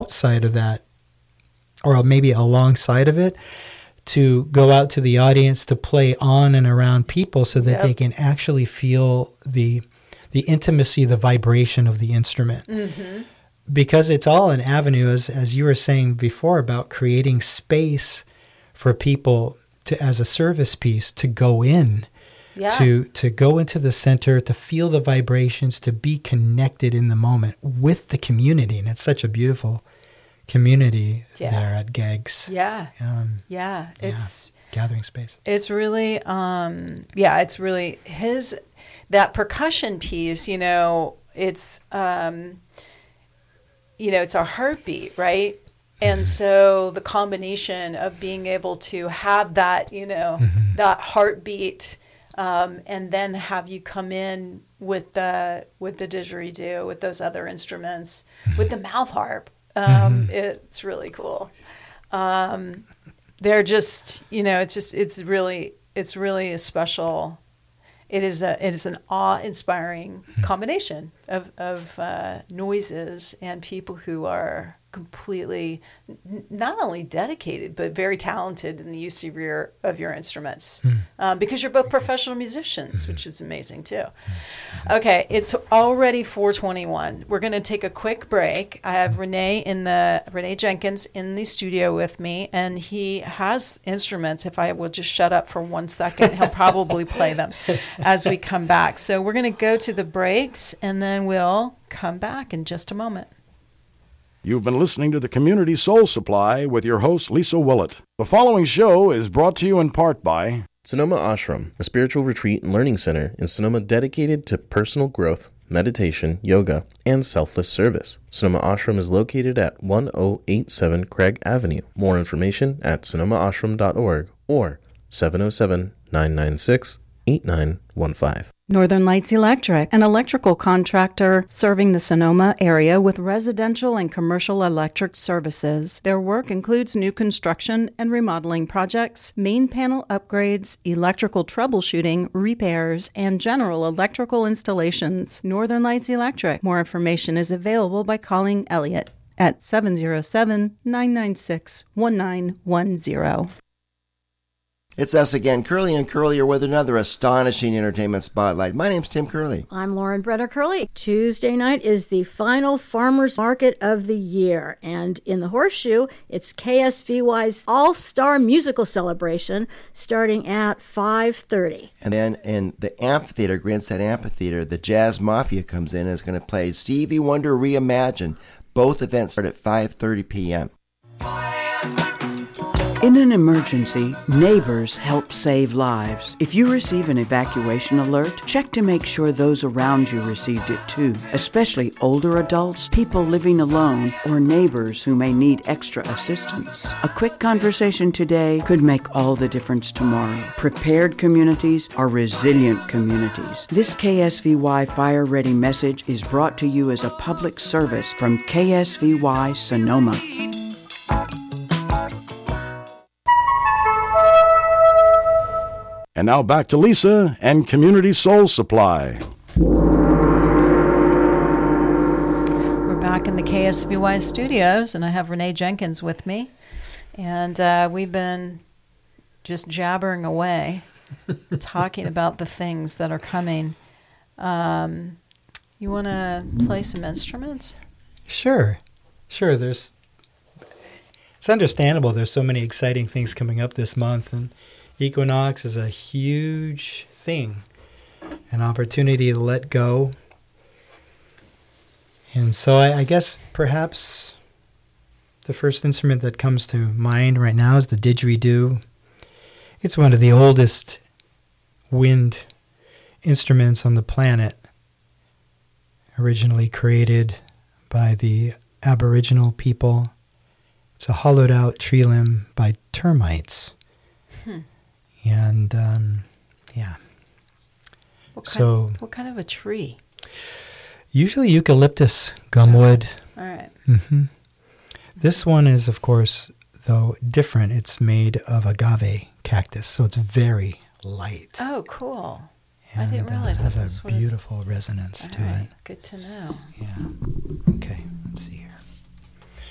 outside of that, or maybe alongside of it, to go out to the audience, to play on and around people so that they can actually feel the intimacy, the vibration of the instrument. Mm-hmm. Because it's all an avenue, as you were saying before, about creating space for people to, as a service piece, to go in, to go into the center, to feel the vibrations, to be connected in the moment with the community. And it's such a beautiful community there at Geggs. It's gathering space. It's really, it's really that percussion piece, it's, it's our heartbeat, right? And so the combination of being able to have that, that heartbeat, and then have you come in with the didgeridoo, with those other instruments, with the mouth harp. It's really cool. They're just, it's really a special. It is an awe-inspiring combination of noises and people who are completely not only dedicated but very talented in the use of your instruments, because you're both professional musicians, which is amazing too. Okay, it's already 4:21. We're going to take a quick break. I have Renee Jenkins in the studio with me, and he has instruments. If I will just shut up for 1 second, he'll probably play them as we come back. So we're going to go to the breaks, and then we'll come back in just a moment. You've been listening to the Community Soul Supply with your host, Lisa Willett. The following show is brought to you in part by Sonoma Ashram, a spiritual retreat and learning center in Sonoma dedicated to personal growth, meditation, yoga, and selfless service. Sonoma Ashram is located at 1087 Craig Avenue. More information at sonomaashram.org or 707-996-8915. Northern Lights Electric, an electrical contractor serving the Sonoma area with residential and commercial electric services. Their work includes new construction and remodeling projects, main panel upgrades, electrical troubleshooting, repairs, and general electrical installations. Northern Lights Electric. More information is available by calling Elliot at 707-996-1910. It's us again, Curly and Curlier, with another astonishing entertainment spotlight. My name's Tim Curley. I'm Lauren Brenner Curley. Tuesday night is the final farmers market of the year. And in the Horseshoe, it's KSVY's All-Star Musical Celebration starting at 5:30. And then in the amphitheater, Grinstead Amphitheater, the Jazz Mafia comes in and is going to play Stevie Wonder Reimagined. Both events start at 5:30 p.m. In an emergency, neighbors help save lives. If you receive an evacuation alert, check to make sure those around you received it too, especially older adults, people living alone, or neighbors who may need extra assistance. A quick conversation today could make all the difference tomorrow. Prepared communities are resilient communities. This KSVY Fire Ready message is brought to you as a public service from KSVY Sonoma. And now back to Lisa and Community Soul Supply. We're back in the KSVY studios, and I have Renee Jenkins with me. And we've been just jabbering away, talking about the things that are coming. You want to play some instruments? Sure. It's understandable. There's so many exciting things coming up this month, and Equinox is a huge thing, an opportunity to let go. And so I guess perhaps the first instrument that comes to mind right now is the didgeridoo. It's one of the oldest wind instruments on the planet, originally created by the Aboriginal people. It's a hollowed out tree limb by termites. And, What kind of a tree? Usually eucalyptus, gumwood. All right. Mm-hmm. This one is, of course, though, different. It's made of agave cactus, so it's very light. Oh, cool. And I didn't realize that. It has a beautiful resonance to it. Good to know. Yeah. Okay, let's see here.